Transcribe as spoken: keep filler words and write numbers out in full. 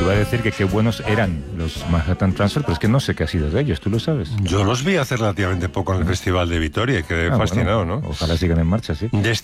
iba a decir que qué buenos eran los Manhattan Transfer, pero es que no sé qué ha sido de ellos, tú lo sabes. Yo los vi hace relativamente poco en el Festival de Vitoria y quedé Ah, fascinado, bueno, ¿no? Ojalá sigan en marcha, sí.